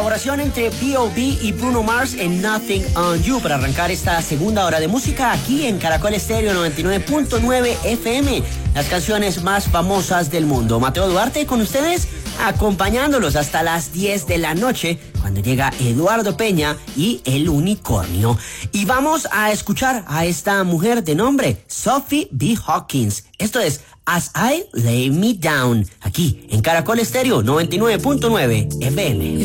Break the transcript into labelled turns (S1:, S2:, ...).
S1: colaboración entre B.O.B. y Bruno Mars en Nothing on You para arrancar esta segunda hora de música aquí en Caracol Estéreo 99.9 FM. Las canciones más famosas del mundo. Mateo Duarte con ustedes, acompañándolos hasta las 10 de la noche, cuando llega Eduardo Peña y El Unicornio. Y vamos a escuchar a esta mujer de nombre Sophie B. Hawkins. Esto es As I Lay Me Down, aquí en Caracol Estéreo 99.9 FM.